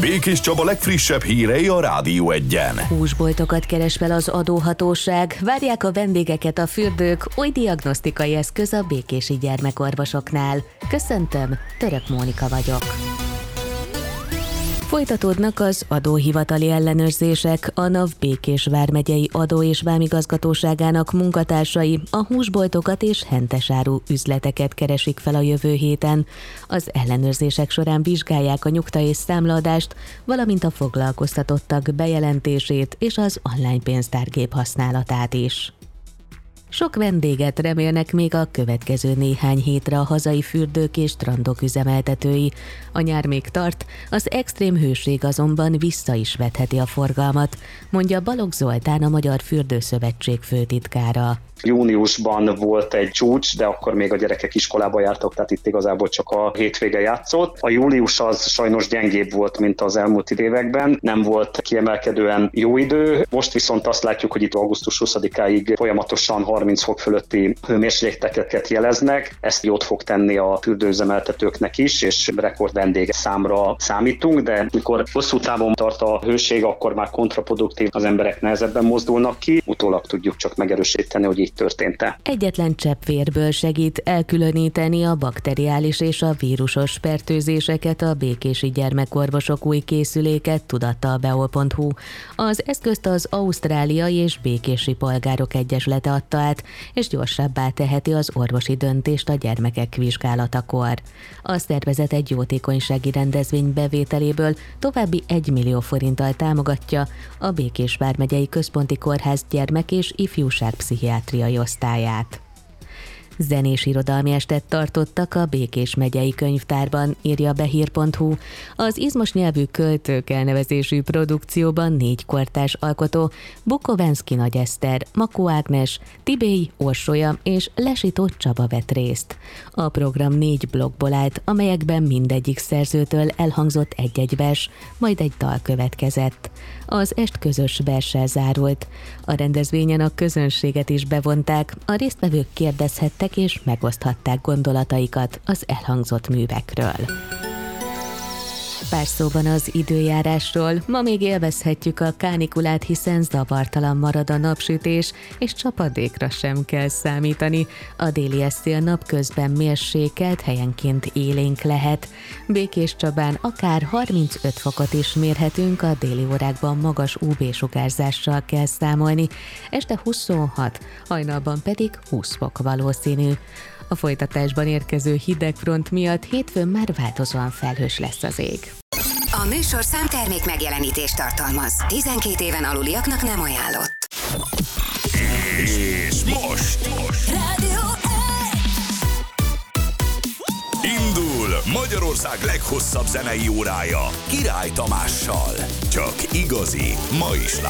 Békés Csaba legfrissebb hírei a Rádió Egyen. Húsboltokat keres fel az adóhatóság, várják a vendégeket a fürdők, új diagnosztikai eszköz a békési gyermekorvosoknál. Köszöntöm, Török Mónika vagyok. Folytatódnak az adóhivatali ellenőrzések. A NAV Békés vármegyei adó- és vámigazgatóságának munkatársai a húsboltokat és hentesáru üzleteket keresik fel a jövő héten. Az ellenőrzések során vizsgálják a nyugta- és számlaadást, valamint a foglalkoztatottak bejelentését és az online pénztárgép használatát is. Sok vendéget remélnek még a következő néhány hétre a hazai fürdők és strandok üzemeltetői. A nyár még tart, az extrém hőség azonban vissza is vetheti a forgalmat, mondja Balogh Zoltán, a Magyar Fürdőszövetség főtitkára. Júniusban volt egy csúcs, de akkor még a gyerekek iskolába jártak, tehát itt igazából csak a hétvége játszott. A július az sajnos gyengébb volt, mint az elmúlt években, nem volt kiemelkedően jó idő. Most viszont azt látjuk, hogy itt augusztus 20-áig folyamatosan 30 fok fölötti hőmérsékleteket jeleznek. Ezt jót fog tenni a fürdőüzemeltetőknek is, és rekord vendégszámra számítunk, de mikor hosszú távon tart a hőség, akkor már kontraproduktív, az emberek nehezebben mozdulnak ki. Utólag tudjuk csak megerősíteni, hogy így történt-e. Egyetlen csepp vérből segít elkülöníteni a bakteriális és a vírusos fertőzéseket a békési gyermekorvosok új készüléke, tudatta a beol.hu. Az eszközt az Ausztráliai és Békési Polgárok Egyesülete adta át, és gyorsabbá teheti az orvosi döntést a gyermekek vizsgálatakor. A szervezet egy jótékonysági rendezvény bevételéből további 1 millió forinttal támogatja a Békés vármegyei Központi Kórház gyermek- és ifjúságpszichiátriai osztályát. Zenés irodalmi estet tartottak a Békés megyei könyvtárban, írja a behír.hu. Az izmos nyelvű Költők elnevezésű produkcióban 4 kortárs alkotó, Bukovensky Nagy Eszter, Makó Ágnes, Tibély Orsolya és Lesitóth Csaba vett részt. A program 4 blokkból állt, amelyekben mindegyik szerzőtől elhangzott egy-egy vers, majd egy dal következett. Az est közös verssel zárult. A rendezvényen a közönséget is bevonták, a résztvevők kérdezhettek és megoszthatták gondolataikat az elhangzott művekről. Pár szóban az időjárásról. Ma még élvezhetjük a kánikulát, hiszen zavartalan marad a napsütés, és csapadékra sem kell számítani. A déli szél napközben mérsékelt, helyenként élénk lehet. Békés Csabán akár 35 fokot is mérhetünk, a déli órákban magas UV-sugárzással kell számolni. Este 26, hajnalban pedig 20 fok valószínű. A folytatásban érkező hidegfront miatt hétfőn már változóan felhős lesz az ég. A műsor számtermék megjelenítést tartalmaz. 12 éven aluliaknak nem ajánlott. És most Rádió indul Magyarország leghosszabb zenei órája Király Tamással. Csak igazi, mai slágerek.